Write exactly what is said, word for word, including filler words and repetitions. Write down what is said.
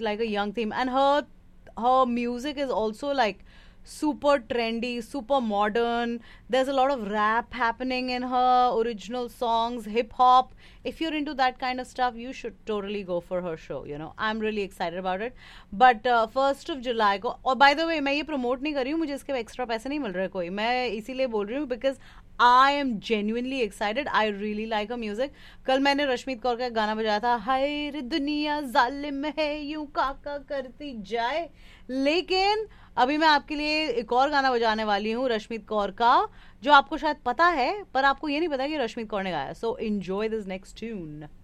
like a young theme, and her her music is also like super trendy, super modern. There's a lot of rap happening in her original songs, hip hop. If you're into that kind of stuff, you should totally go for her show. You know, I'm really excited about it. But first of July को, और by the way मैं ये promote नहीं कर रही हूँ, मुझे इसके एक्स्ट्रा पैसे नहीं मिल रहे कोई, मैं इसीलिए बोल रही हूँ because I am genuinely excited. I really like a music. कल मैंने रश्मित कौर का एक गाना बजाया था, हाय रे दुनिया जालिम है यूं काका करती जाए. लेकिन अभी मैं आपके लिए एक और गाना बजाने वाली हूँ रश्मित कौर का, जो आपको शायद पता है पर आपको ये नहीं पता कि रश्मित कौर ने गाया. So enjoy this next tune.